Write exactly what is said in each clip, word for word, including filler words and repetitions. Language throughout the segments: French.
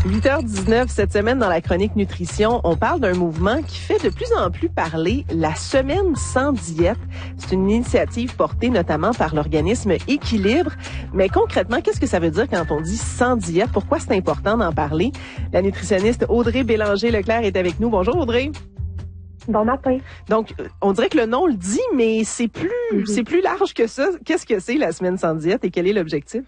huit heures dix-neuf, cette semaine dans la chronique nutrition, on parle d'un mouvement qui fait de plus en plus parler, la semaine sans diète. C'est une initiative portée notamment par l'organisme Équilibre. Mais concrètement, qu'est-ce que ça veut dire quand on dit sans diète? Pourquoi c'est important d'en parler? La nutritionniste Audrey Bélanger-Leclerc est avec nous. Bonjour Audrey. Bon matin. Donc, on dirait que le nom le dit, mais c'est plus, mm-hmm. c'est plus large que ça. Qu'est-ce que c'est la semaine sans diète et quel est l'objectif?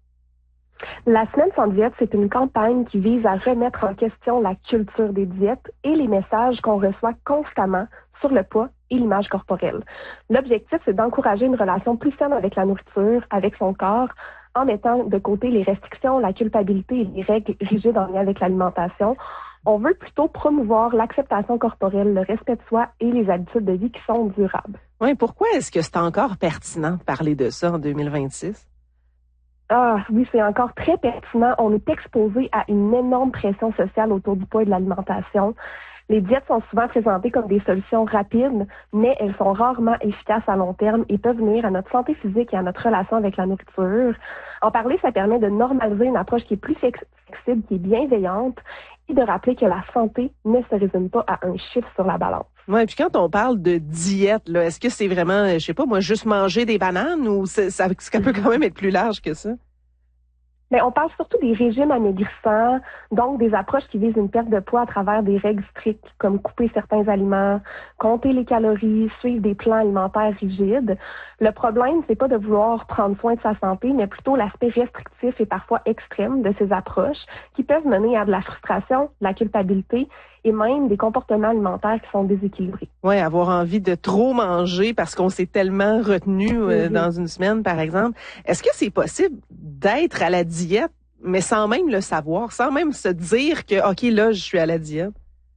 La semaine sans diète, c'est une campagne qui vise à remettre en question la culture des diètes et les messages qu'on reçoit constamment sur le poids et l'image corporelle. L'objectif, c'est d'encourager une relation plus saine avec la nourriture, avec son corps, en mettant de côté les restrictions, la culpabilité et les règles rigides en lien avec l'alimentation. On veut plutôt promouvoir l'acceptation corporelle, le respect de soi et les habitudes de vie qui sont durables. Oui, pourquoi est-ce que c'est encore pertinent de parler de ça en deux mille vingt-six? Ah oui, c'est encore très pertinent. On est exposé à une énorme pression sociale autour du poids et de l'alimentation. Les diètes sont souvent présentées comme des solutions rapides, mais elles sont rarement efficaces à long terme et peuvent nuire à notre santé physique et à notre relation avec la nourriture. En parler, ça permet de normaliser une approche qui est plus flexible, qui est bienveillante, et de rappeler que la santé ne se résume pas à un chiffre sur la balance. Ouais, puis quand on parle de diète, là, est-ce que c'est vraiment, je sais pas, moi, juste manger des bananes ou ça, ça peut quand même être plus large que ça? Mais on parle surtout des régimes amaigrissants, donc des approches qui visent une perte de poids à travers des règles strictes, comme couper certains aliments, compter les calories, suivre des plans alimentaires rigides. Le problème, c'est pas de vouloir prendre soin de sa santé, mais plutôt l'aspect restrictif et parfois extrême de ces approches qui peuvent mener à de la frustration, de la culpabilité et même des comportements alimentaires qui sont déséquilibrés. Oui, avoir envie de trop manger parce qu'on s'est tellement retenu euh, mm-hmm. dans une semaine, par exemple. Est-ce que c'est possible d'être à la diète, mais sans même le savoir, sans même se dire que, OK, là, je suis à la diète?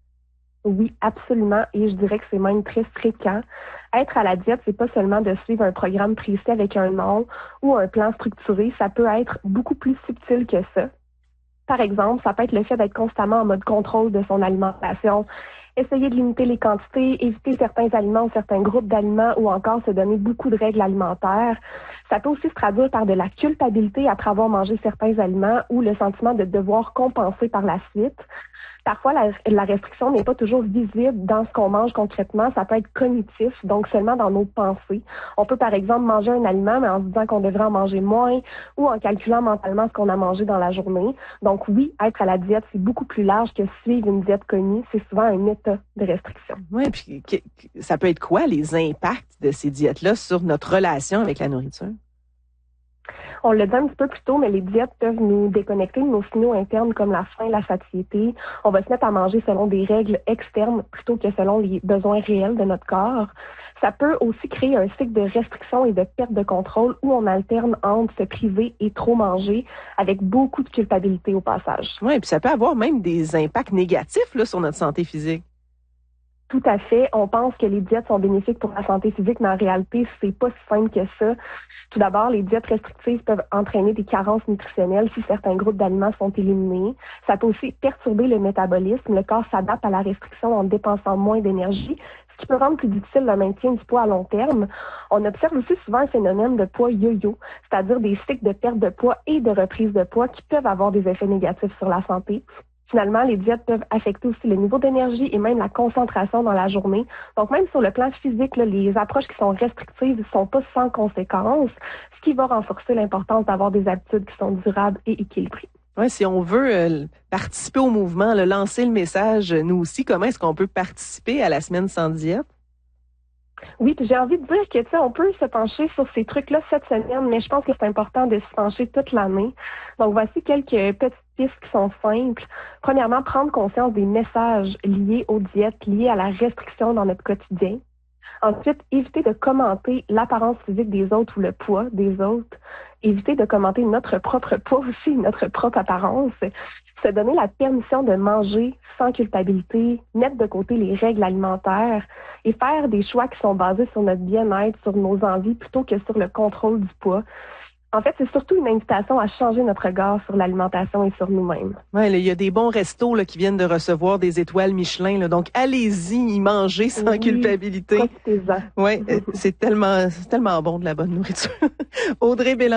Oui, absolument. Et je dirais que c'est même très fréquent. Être à la diète, c'est pas seulement de suivre un programme précis avec un nom ou un plan structuré. Ça peut être beaucoup plus subtil que ça. Par exemple, ça peut être le fait d'être constamment en mode contrôle de son alimentation, essayer de limiter les quantités, éviter certains aliments ou certains groupes d'aliments ou encore se donner beaucoup de règles alimentaires. Ça peut aussi se traduire par de la culpabilité après avoir mangé certains aliments ou le sentiment de devoir compenser par la suite. Parfois, la, la restriction n'est pas toujours visible dans ce qu'on mange concrètement. Ça peut être cognitif, donc seulement dans nos pensées. On peut, par exemple, manger un aliment, mais en se disant qu'on devrait en manger moins ou en calculant mentalement ce qu'on a mangé dans la journée. Donc oui, être à la diète, c'est beaucoup plus large que suivre une diète connue. C'est souvent un état de restriction. Oui, puis ça peut être quoi les impacts de ces diètes-là sur notre relation avec la nourriture? On l'a dit un petit peu plus tôt, mais les diètes peuvent nous déconnecter de nos signaux internes comme la faim, la satiété. On va se mettre à manger selon des règles externes plutôt que selon les besoins réels de notre corps. Ça peut aussi créer un cycle de restriction et de perte de contrôle où on alterne entre se priver et trop manger avec beaucoup de culpabilité au passage. Oui, puis ça peut avoir même des impacts négatifs là, sur notre santé physique. Tout à fait. On pense que les diètes sont bénéfiques pour la santé physique, mais en réalité, c'est pas si simple que ça. Tout d'abord, les diètes restrictives peuvent entraîner des carences nutritionnelles si certains groupes d'aliments sont éliminés. Ça peut aussi perturber le métabolisme. Le corps s'adapte à la restriction en dépensant moins d'énergie, ce qui peut rendre plus difficile le maintien du poids à long terme. On observe aussi souvent un phénomène de poids yo-yo, c'est-à-dire des cycles de perte de poids et de reprise de poids qui peuvent avoir des effets négatifs sur la santé. Finalement, les diètes peuvent affecter aussi le niveau d'énergie et même la concentration dans la journée. Donc, même sur le plan physique, là, les approches qui sont restrictives ne sont pas sans conséquences, ce qui va renforcer l'importance d'avoir des habitudes qui sont durables et équilibrées. Oui, si on veut euh, participer au mouvement, là, lancer le message, nous aussi, comment est-ce qu'on peut participer à la semaine sans diète? Oui, puis j'ai envie de dire que tu sais, on peut se pencher sur ces trucs-là cette semaine, mais je pense que c'est important de se pencher toute l'année. Donc voici quelques petites pistes qui sont simples. Premièrement, prendre conscience des messages liés aux diètes, liés à la restriction dans notre quotidien. Ensuite, éviter de commenter l'apparence physique des autres ou le poids des autres. Éviter de commenter notre propre poids aussi, notre propre apparence. Se donner la permission de manger sans culpabilité, mettre de côté les règles alimentaires et faire des choix qui sont basés sur notre bien-être, sur nos envies, plutôt que sur le contrôle du poids. En fait, c'est surtout une invitation à changer notre regard sur l'alimentation et sur nous-mêmes. Oui, il y a des bons restos là, qui viennent de recevoir des étoiles Michelin. Là, donc, allez-y y manger sans oui, culpabilité. Profitez-en. Oui, c'est tellement, c'est tellement bon de la bonne nourriture. Audrey Bélanger.